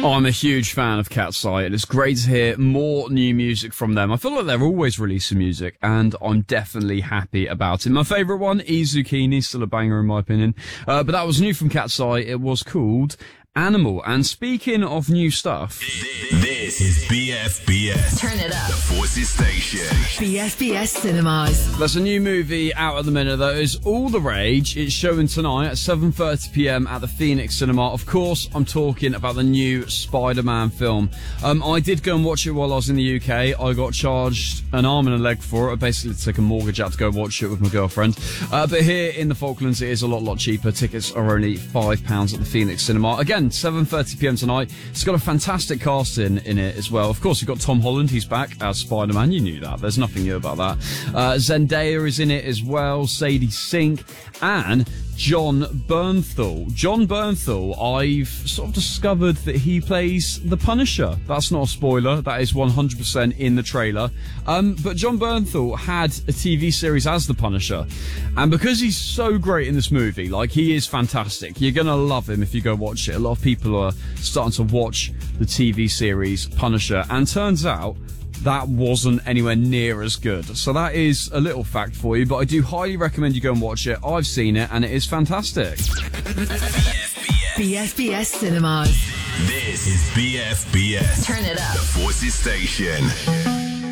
I'm a huge fan of Cat's Eye, and it's great to hear more new music from them. I feel like they're always releasing music, and I'm definitely happy about it. My favourite one is Zucchini, still a banger in my opinion. But that was new from Cat's Eye. It was called Animal. And speaking of new stuff, this is BFBS. Turn it up. The Forces Station. BFBS Cinemas. there's a new movie out at the minute that is all the rage. It's showing tonight at 7:30pm at the Phoenix Cinema. Of course, I'm talking about the new Spider-Man film. I did go and watch it while I was in the UK. I got charged an arm and a leg for it. I basically took a mortgage out to go watch it with my girlfriend. But here in the Falklands, it is a lot cheaper. Tickets are only £5 at the Phoenix Cinema. Again, 7:30pm tonight. It's got a fantastic cast in it as well. Of course, you've got Tom Holland. He's back as Spider-Man. You knew that. There's nothing new about that. Zendaya is in it as well. Sadie Sink and John Bernthal. John Bernthal, I've sort of discovered that he plays the Punisher. That's not a spoiler. That is 100% in the trailer. But John Bernthal had a TV series as the Punisher. And because he's so great in this movie, like, he is fantastic. You're going to love him if you go watch it. A lot of people are starting to watch the TV series Punisher. And turns out that wasn't anywhere near as good. So that is a little fact for you, but I do highly recommend you go and watch it. I've seen it, and it is fantastic. BFBS Cinemas. This is BFBS. Turn it up. The Forces Station.